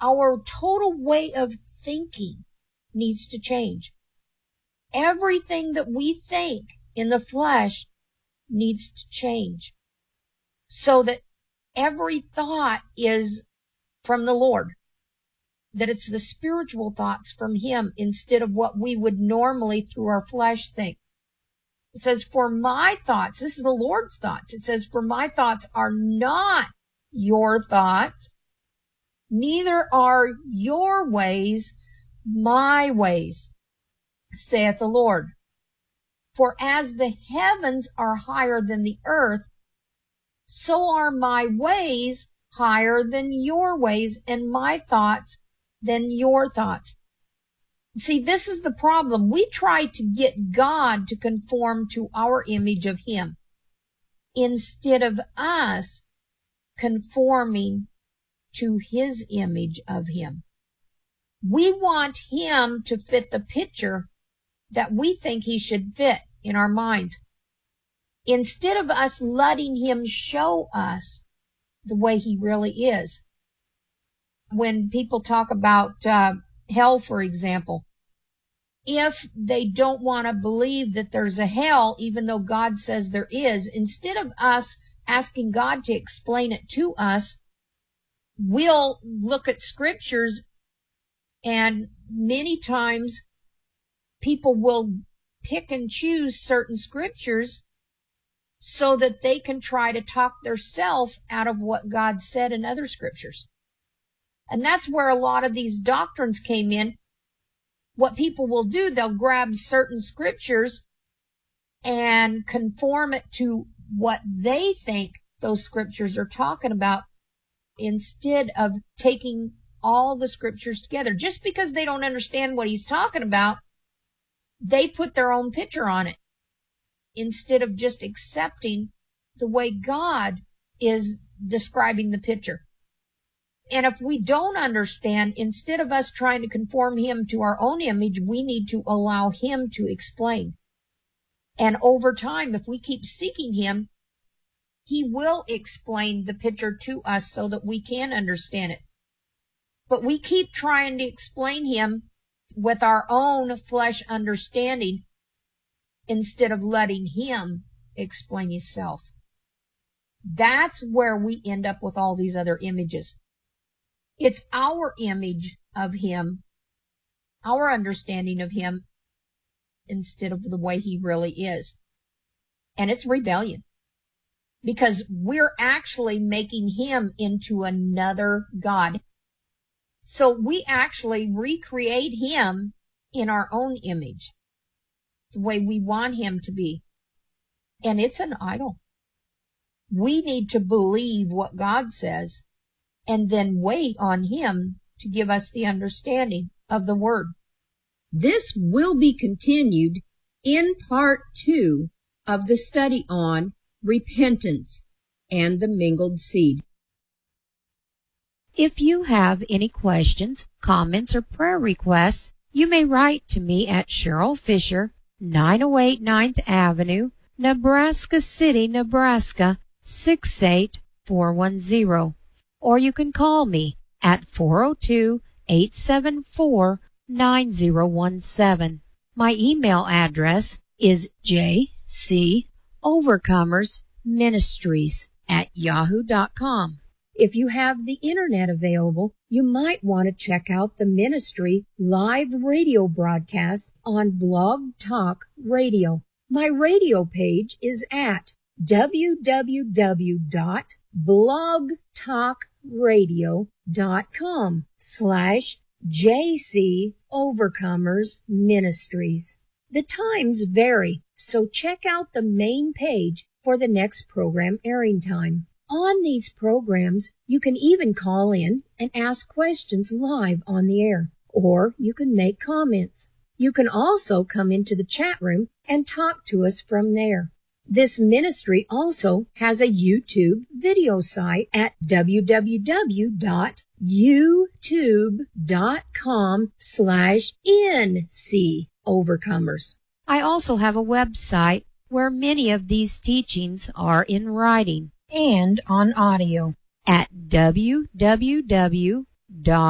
Our total way of thinking needs to change. Everything that we think in the flesh needs to change so that every thought is from the Lord, that it's the spiritual thoughts from Him instead of what we would normally through our flesh think. It says, for my thoughts, this is the Lord's thoughts. It says, for my thoughts are not your thoughts, neither are your ways my ways, saith the Lord. For as the heavens are higher than the earth, so are my ways higher than your ways, and my thoughts than your thoughts. See, this is the problem. We try to get God to conform to our image of Him instead of us conforming to His image of Him. We want Him to fit the picture that we think He should fit in our minds, instead of us letting Him show us the way He really is. When people talk about hell, for example, if they don't want to believe that there's a hell, even though God says there is, instead of us asking God to explain it to us, we'll look at scriptures, and many times people will pick and choose certain scriptures so that they can try to talk theirself out of what God said in other scriptures. And that's where a lot of these doctrines came in. What people will do, they'll grab certain scriptures and conform it to what they think those scriptures are talking about instead of taking all the scriptures together. Just because they don't understand what he's talking about, they put their own picture on it instead of just accepting the way God is describing the picture. And if we don't understand, instead of us trying to conform him to our own image, we need to allow him to explain. And over time, if we keep seeking him, he will explain the picture to us so that we can understand it. But we keep trying to explain him with our own flesh understanding instead of letting him explain himself. That's where we end up with all these other images. It's our image of him, our understanding of him, instead of the way he really is. And it's rebellion. Because we're actually making him into another God. So we actually recreate him in our own image, the way we want him to be. And it's an idol. We need to believe what God says and then wait on him to give us the understanding of the word. This will be continued in part 2 of the study on repentance and the mingled seed. If you have any questions, comments, or prayer requests, you may write to me at Cheryl Fisher, 908 9th Avenue, Nebraska City, Nebraska, 68410. Or you can call me at 402-874-9017. My email address is jcovercomersministries@yahoo.com. If you have the internet available, you might want to check out the ministry live radio broadcast on Blog Talk Radio. My radio page is at www.blogtalkradio.com/JC Overcomers Ministries. The times vary, so check out the main page for the next program airing time. On these programs, you can even call in and ask questions live on the air, or you can make comments. You can also come into the chat room and talk to us from there. This ministry also has a YouTube video site at www.youtube.com/NC Overcomers. I also have a website where many of these teachings are in writing and on audio at www